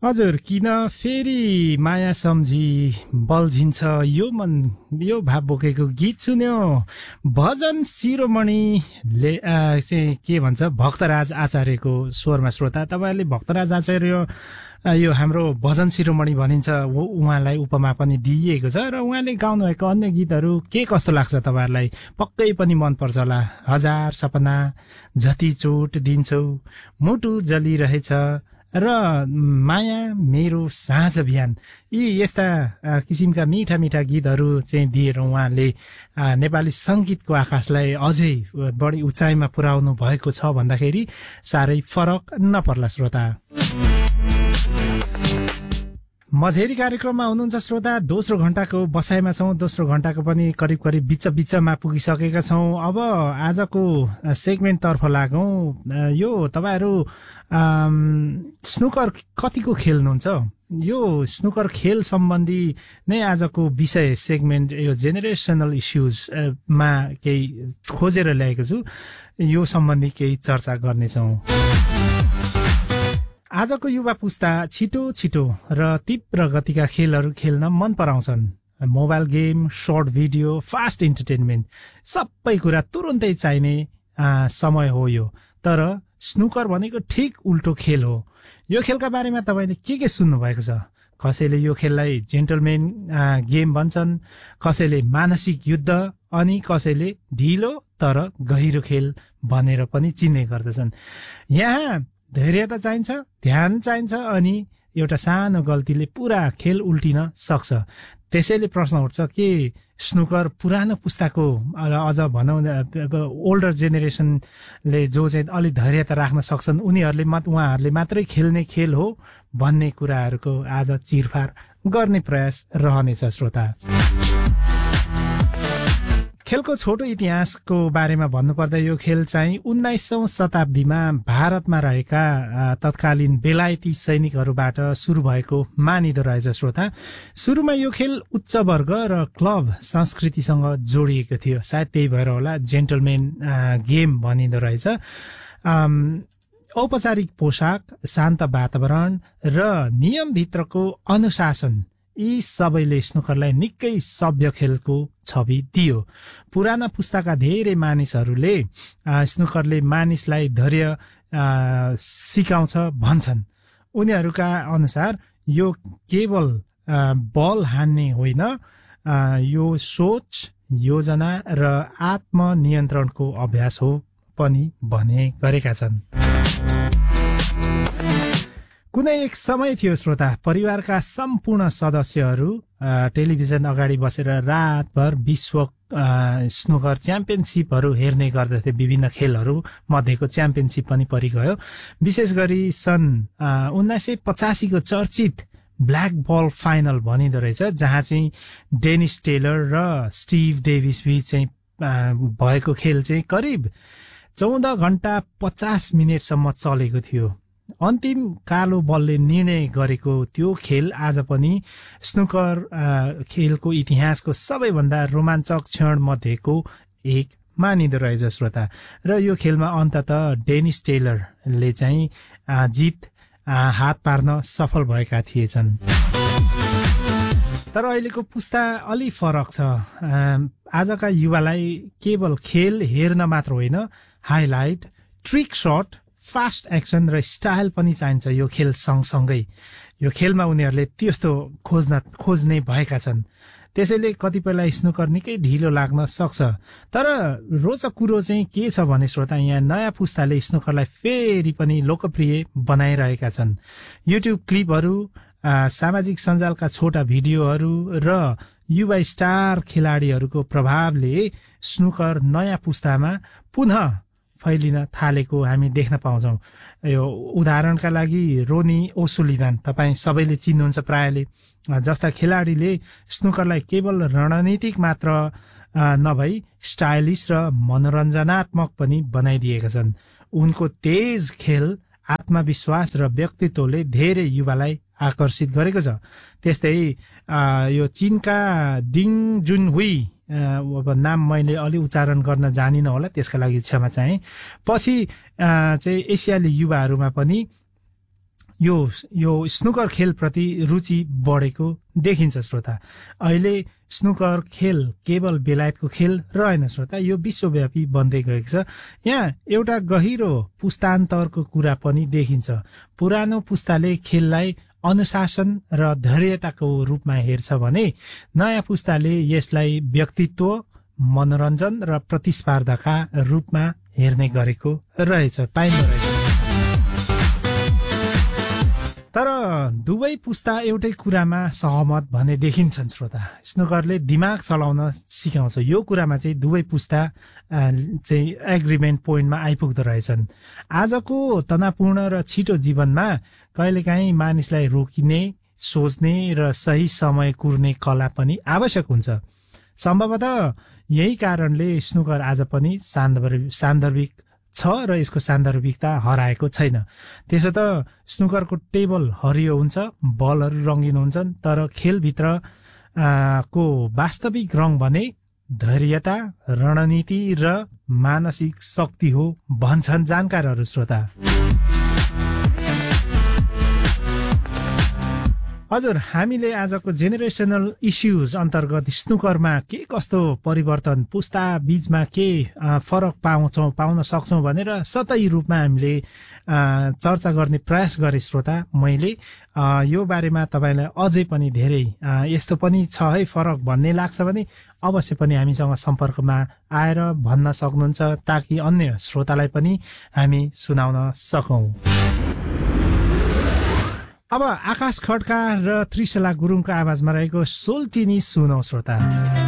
हजुर, किन फेरि माया सम्झी बल्झिन्छ यो मन, यो भाव बोकेको गीत सुन्यो। भजन शिरोमणिले चाहिँ के भन्छ, भक्तराज आचार्यको स्वरमा। श्रोता, तपाईँहरूले भक्तराज आचार्य यो हाम्रो भजन शिरोमणि भनिन्छ, उहाँलाई उपमा पनि दिइएको छ र उहाँले गाउनुभएको अन्य गीतहरू के कस्तो लाग्छ तपाईँहरूलाई? पक्कै पनि मनपर्छ होला। हजार सपना जति चोट दिन्छौ, मुटु जलिरहेछ र माया मेरो साँझ बिहान, यी यस्ता किसिमका मिठा मिठा गीतहरू चाहिँ दिएर उहाँले नेपाली सङ्गीतको आकाशलाई अझै बढी उचाइमा पुर्याउनु भएको छ भन्दाखेरि साह्रै फरक नपर्ला। श्रोता, मझेरी कार्यक्रममा हुनुहुन्छ श्रोता। दोस्रो घण्टाको बसाइमा छौँ। दोस्रो घण्टाको पनि करिब करिब बिचमा पुगिसकेका छौँ। अब आजको सेगमेन्टतर्फ लागौँ। यो तपाईँहरू स्नुकर कतिको खेल्नुहुन्छ? यो स्नुकर खेल सम्बन्धी नै आजको विषय सेगमेन्ट, यो जेनेरेसनल इस्युजमा केही खोजेर ल्याएको छु। यो सम्बन्धी केही चर्चा गर्नेछौँ। आजको युवा पुस्ता छिटो छिटो र तीव्र गतिका खेलहरू खेल्न मन पराउँछन्। Mobile game, short video, fast entertainment, सबै कुरा तुरुन्तै चाहिने समय हो यो। तर स्नुकर भनेको ठिक उल्टो खेल हो। यो खेलका बारेमा तपाईँले के सुन्नु भएको छ? कसैले यो खेललाई जेन्टलमेन गेम भन्छन्, कसैले मानसिक युद्ध, अनि कसैले ढिलो तर गहिरो खेल भनेर पनि चिन्ने गर्दछन्। यहाँ धैर्यता चाहिन्छ, ध्यान चाहिन्छ, अनि एउटा सानो गल्तीले पुरा खेल उल्टिन सक्छ। त्यसैले प्रश्न उठ्छ के स्नुकर पुरानो पुस्ताको, अझ भनौँ ओल्डर जेनेरेसनले जो चाहिँ अलि धैर्यता राख्न सक्छन् उहाँहरूले मात्रै खेल्ने खेल हो भन्ने कुराहरूको आज चिरफार गर्ने प्रयास रहनेछ। श्रोता, खेलको छोटो इतिहासको बारेमा भन्नुपर्दा यो खेल चाहिँ 19औं शताब्दीमा भारतमा रहेका तत्कालीन बेलायती सैनिकहरूबाट सुरु भएको मानिँदो रहेछ। श्रोता, सुरुमा यो खेल उच्च वर्ग र क्लब संस्कृतिसँग जोडिएको थियो। सायद त्यही भएर होला जेन्टलमेन गेम भनिँदो रहेछ। औपचारिक पोसाक, शान्त वातावरण र नियमभित्रको अनुशासन, यी सबैले स्नुकरलाई निकै सभ्य खेलको छवि दियो। पुराना पुस्ताका धेरै मानिसहरूले स्नुकरले मानिसलाई धैर्य सिकाउँछ भन्छन्। उनीहरूका अनुसार यो केवल बल हान्ने होइन, यो सोच, योजना र आत्मनियन्त्रणको अभ्यास हो पनि भने गरेका छन्। कुनै एक समय थियो श्रोता, परिवारका सम्पूर्ण सदस्यहरू टेलिभिजन अगाडि बसेर रातभर विश्व स्नुकर च्याम्पियनसिपहरू हेर्ने गर्दथे। विभिन्न खेलहरू मध्येको च्याम्पियनसिप पनि परिगयो। विशेष गरी सन् 1985 को चर्चित ब्ल्याक बल फाइनल भनिँदो रहेछ, जहाँ चाहिँ डेनिस टेलर र स्टिभ डेभिस बीच चाहिँ भएको खेल चाहिँ करिब 14 घण्टा 50 मिनटसम्म चलेको थियो। अन्तिम कालो बलले निर्णय गरेको त्यो खेल आज पनि स्नुकर खेलको इतिहासको सबैभन्दा रोमाञ्चक क्षण मध्येको एक मानिँदो रहेछ। श्रोता, र यो खेलमा अन्ततः डेनिस टेलरले चाहिँ जित हात पार्न सफल भएका थिएछन्। तर अहिलेको पुस्ता अलि फरक छ। आजका युवालाई केवल खेल हेर्न मात्र होइन, highlight, trick shut, fast action र स्टाइल पनि चाहिन्छ यो खेल सँगसँगै। यो खेलमा उनीहरूले त्यस्तो खोज्ने भएका छन्। त्यसैले कतिपयलाई स्नुकर निकै ढिलो लाग्न सक्छ। तर रोचक कुरो चाहिँ के छ भने श्रोता, यहाँ नयाँ पुस्ताले स्नुकरलाई फेरि पनि लोकप्रिय बनाइरहेका छन्। युट्युब क्लिपहरू, सामाजिक सञ्जालका छोटा भिडियोहरू र युवा स्टार खेलाडीहरूको प्रभावले स्नुकर नयाँ पुस्तामा पुनः फैलिन थालेको हामी देख्न पाउँछौँ। यो उदाहरणका लागि रोनी ओसुलिभान, तपाईँ सबैले चिन्नुहुन्छ प्रायले, जस्ता खेलाडीले स्नुकरलाई केवल रणनीतिक मात्र नभई स्टाइलिस र मनोरञ्जनात्मक पनि बनाइदिएका छन्। उनको तेज खेल, आत्मविश्वास र व्यक्तित्वले धेरै युवालाई आकर्षित गरेको छ। त्यस्तै यो चीनका डिङ जुनहुई, अब नाम मैले अलि उच्चारण गर्न जानिनँ होला, त्यसका लागि क्षमा चाहे। पछि चाहिँ एसियाली युवाहरूमा पनि यो स्नुकर खेलप्रति रुचि बढेको देखिन्छ श्रोता। अहिले स्नुकर खेल केवल बेलायतको खेल रहेन श्रोता, यो विश्वव्यापी बन्दै गएको छ। यहाँ एउटा गहिरो पुस्तान्तरको कुरा पनि देखिन्छ। पुरानो पुस्ताले खेललाई अनुशासन र धैर्यताको रूपमा हेर्छ भने नयाँ पुस्ताले यसलाई व्यक्तित्व, मनोरञ्जन र प्रतिस्पर्धाका रूपमा हेर्ने गरेको रहेछ, पाइँदो रहेछ। तर दुवै पुस्ता एउटै कुरामा सहमत भने देखिन्छन् श्रोता। स्नुकरले दिमाग चलाउन सिकाउँछ, यो कुरामा चाहिँ दुवै पुस्ता चाहिँ एग्रिमेन्ट पोइन्टमा आइपुग्दो रहेछन्। आजको तनावपूर्ण र छिटो जीवनमा कहिलेकाहीँ मानिसलाई रोकिने, सोच्ने र सही समय कुर्ने कला पनि आवश्यक हुन्छ। सम्भवतः यही कारणले स्नुकर आज पनि सान्दर्भिक छ र यसको सान्दर्भिकता हराएको छैन। त्यसो त स्नुकरको टेबल हरियो हुन्छ, बलहरू रङ्गिन हुन्छन्, तर खेलभित्र को वास्तविक रङ भने धैर्यता, रणनीति र मानसिक शक्ति हो भन्छन् जानकारहरू श्रोता। हजुर, हामीले आजको जेनेरेसनल इस्युज अन्तर्गत स्नुकरमा के कस्तो परिवर्तन, पुस्ता बीचमा के फरक पाउन सक्छौँ भनेर सतही रूपमा हामीले चर्चा गर्ने प्रयास गरे श्रोता। मैले यो बारेमा तपाईँलाई अझै पनि धेरै यस्तो पनि छ है फरक भन्ने लाग्छ भने अवश्य पनि हामीसँग सम्पर्कमा आएर भन्न सक्नुहुन्छ, ताकि अन्य श्रोतालाई पनि हामी सुनाउन सकौँ। अब आकाश खड्का र त्रिशला गुरुङको आवाजमा रहेको सोल्टिनी सुनौ श्रोता।